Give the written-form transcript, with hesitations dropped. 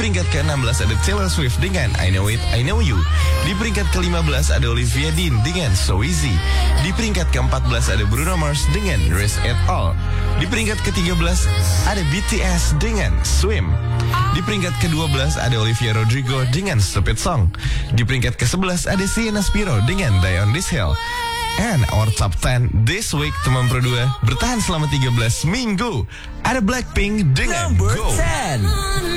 peringkat ke-16 ada Taylor Swift dengan I Know It, I Know You. Di peringkat ke-15 ada Olivia Dean dengan So Easy. Di peringkat ke-14 ada Bruno Mars dengan Risk It All. Di peringkat ke-13 ada BTS dengan Swim. Di peringkat ke-12 ada Olivia Rodrigo dengan Stupid Song. Di peringkat ke-11 ada Sienna Spiro dengan Die on This Hill. And our top 10 this week, teman Pro 2, bertahan selama 13 minggu. Ada Blackpink dengan Number Go. 10.